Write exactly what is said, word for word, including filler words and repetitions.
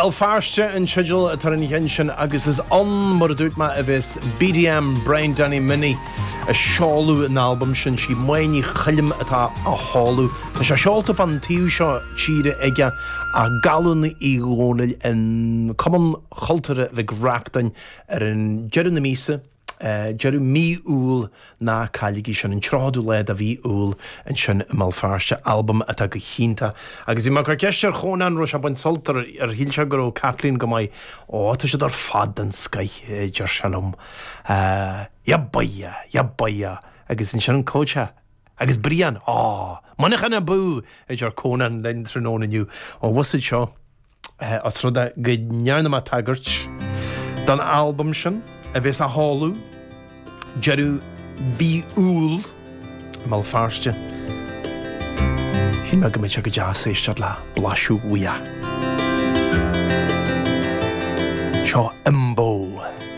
Malfarste and schedule a tarnihension agus is on mordutma avis B D M Brian Danny Mini a shalu an album shin she moini khilm ata a halu na shalta van tiusha chide ega a galun igonil en common haltere the grakten er in Jeremise Uh, Jeru mi úl na cailigi sin an trádú le a bhí úl an sin malfarste album atá go chínta. Agus i mar gur ceistir chónan ro se buin soltar ar hílse gur ó Kathleen go mai ó tá sé ar fad an sky dear shanum. Uh, ja baia, ja baia agus in sin cócha. Agus Brian, á, manach an a bú dear Conan len tróna nniu. Ó was it seo uh, as ruda go nearna a tagart dan album sin a bheits a hálú Jeru bí úl malfarste hí me go mit go deas éistead le blasú uia seo imbó